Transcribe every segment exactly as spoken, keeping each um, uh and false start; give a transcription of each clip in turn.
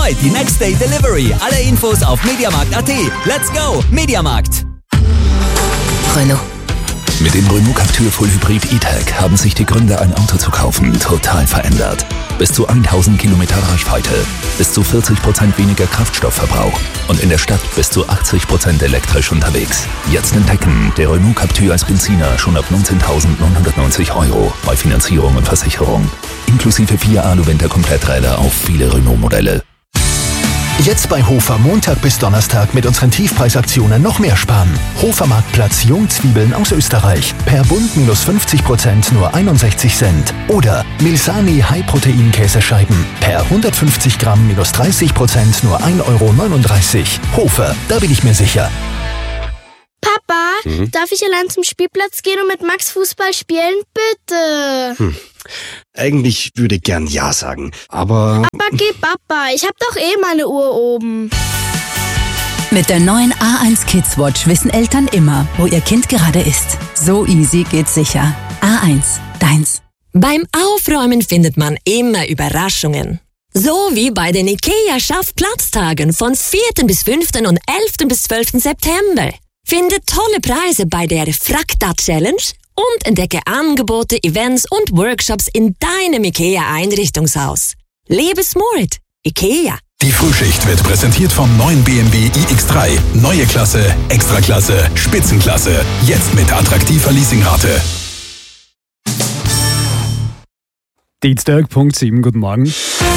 Heute die Next Day Delivery. Alle Infos auf mediamarkt punkt at. Let's go, Mediamarkt. Renault. Mit dem Renault Captur Full Hybrid E-Tech haben sich die Gründe, ein Auto zu kaufen, total verändert. Bis zu tausend Kilometer Reichweite, bis zu vierzig Prozent weniger Kraftstoffverbrauch und in der Stadt bis zu achtzig Prozent elektrisch unterwegs. Jetzt entdecken, der Renault Captur als Benziner schon ab neunzehntausendneunhundertneunzig Euro bei Finanzierung und Versicherung. Inklusive vier Alu-Winter-Kompletträder auf viele Renault-Modelle. Jetzt bei Hofer Montag bis Donnerstag mit unseren Tiefpreisaktionen noch mehr sparen. Hofermarktplatz Jungzwiebeln aus Österreich. Per Bund minus fünfzig Prozent nur einundsechzig Cent. Oder Milsani High-Protein-Käsescheiben. Per hundertfünfzig Gramm minus dreißig Prozent nur ein Euro neununddreißig. Hofer, da bin ich mir sicher. Papa, mhm. darf ich allein zum Spielplatz gehen und mit Max Fußball spielen? Bitte. Hm. Eigentlich würde ich gern Ja sagen, aber... Aber geh Papa, ich hab doch eh meine Uhr oben. Mit der neuen A eins Kids Watch wissen Eltern immer, wo ihr Kind gerade ist. So easy geht's sicher. A eins, deins. Beim Aufräumen findet man immer Überraschungen. So wie bei den IKEA Schaffplatztagen von vierten bis fünften und elften bis zwölften September. Finde tolle Preise bei der Frakta Challenge und entdecke Angebote, Events und Workshops in deinem IKEA-Einrichtungshaus. Lebe smart. IKEA. Die Frühschicht wird präsentiert vom neuen B M W i X drei. Neue Klasse, Extraklasse, Spitzenklasse. Jetzt mit attraktiver Leasingrate. Dienstag, Punkt sieben, guten Morgen.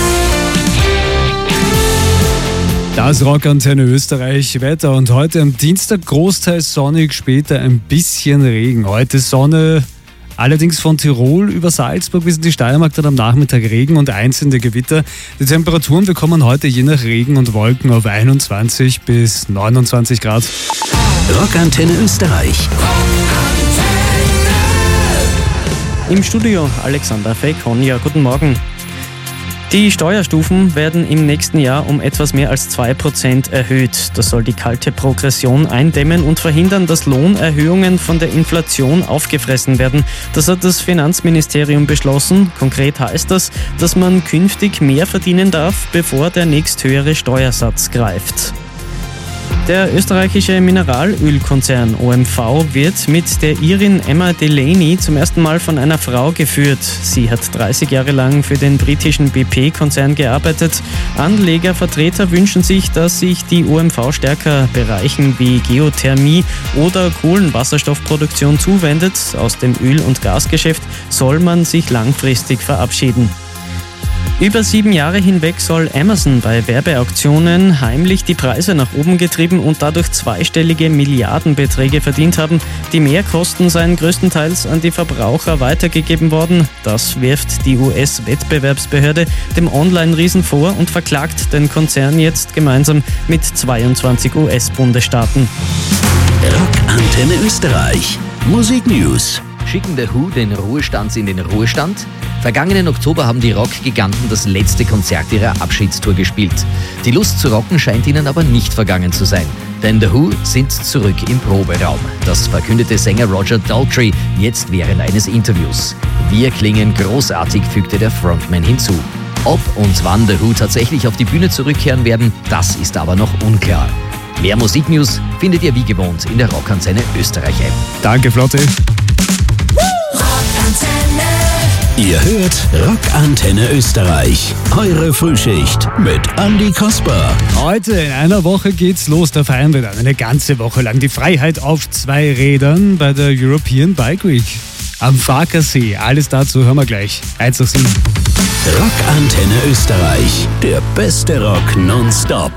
Das Rockantenne Österreich Wetter und heute am Dienstag großteils sonnig, später ein bisschen Regen. Heute Sonne, allerdings von Tirol über Salzburg bis in die Steiermark, dann am Nachmittag Regen und einzelne Gewitter. Die Temperaturen bekommen heute je nach Regen und Wolken auf einundzwanzig bis neunundzwanzig Grad. Rockantenne Österreich. Im Studio Alexander Fake-Honja, guten Morgen. Die Steuerstufen werden im nächsten Jahr um etwas mehr als zwei Prozent erhöht. Das soll die kalte Progression eindämmen und verhindern, dass Lohnerhöhungen von der Inflation aufgefressen werden. Das hat das Finanzministerium beschlossen. Konkret heißt das, dass man künftig mehr verdienen darf, bevor der nächsthöhere Steuersatz greift. Der österreichische Mineralölkonzern O M V wird mit der Irin Emma Delaney zum ersten Mal von einer Frau geführt. Sie hat dreißig Jahre lang für den britischen B P-Konzern gearbeitet. Anlegervertreter wünschen sich, dass sich die O M V stärker Bereichen wie Geothermie oder Kohlenwasserstoffproduktion zuwendet. Aus dem Öl- und Gasgeschäft soll man sich langfristig verabschieden. Über sieben Jahre hinweg soll Amazon bei Werbeauktionen heimlich die Preise nach oben getrieben und dadurch zweistellige Milliardenbeträge verdient haben. Die Mehrkosten seien größtenteils an die Verbraucher weitergegeben worden. Das wirft die U S-Wettbewerbsbehörde dem Online-Riesen vor und verklagt den Konzern jetzt gemeinsam mit zweiundzwanzig U S-Bundesstaaten. Rockantenne Österreich. Musik News. Schicken The Who den Ruhestand in den Ruhestand? Vergangenen Oktober haben die Rockgiganten das letzte Konzert ihrer Abschiedstour gespielt. Die Lust zu rocken scheint ihnen aber nicht vergangen zu sein. Denn The Who sind zurück im Proberaum. Das verkündete Sänger Roger Daltrey jetzt während eines Interviews. Wir klingen großartig, fügte der Frontman hinzu. Ob und wann The Who tatsächlich auf die Bühne zurückkehren werden, das ist aber noch unklar. Mehr Musiknews findet ihr wie gewohnt in der Rockantenne Österreich App. Danke, Flotte. Ihr hört Rockantenne Österreich. Eure Frühschicht mit Andi Kasper. Heute in einer Woche geht's los. Da feiern wir dann eine ganze Woche lang die Freiheit auf zwei Rädern bei der European Bike Week am Farkasee. Alles dazu hören wir gleich. eins nach sieben. Rockantenne Österreich. Der beste Rock nonstop.